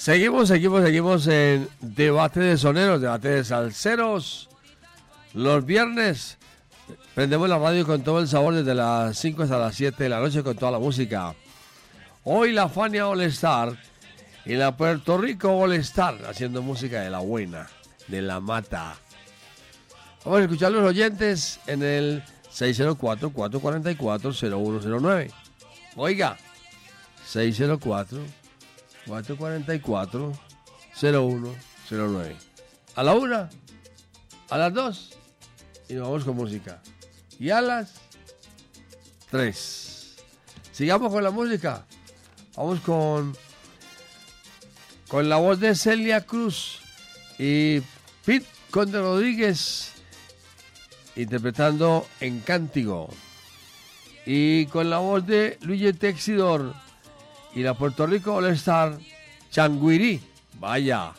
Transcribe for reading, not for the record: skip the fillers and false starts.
Seguimos en Debate de Soneros, Debate de Salseros. Los viernes prendemos la radio con todo el sabor desde las 5 hasta las 7 de la noche con toda la música. Hoy la Fania All Star y la Puerto Rico All Star haciendo música de la buena, de la mata. Vamos a escuchar a los oyentes en el 604-444-0109. Oiga, 604-444-0109. A la 1, a las 2 y nos vamos con música. Y a las 3. Sigamos con la música. Vamos con la voz de Celia Cruz y Pete Conde Rodríguez interpretando En Cántigo. Y con la voz de Luigi Texidor y la Puerto Rico All Star Changuirí. Vaya.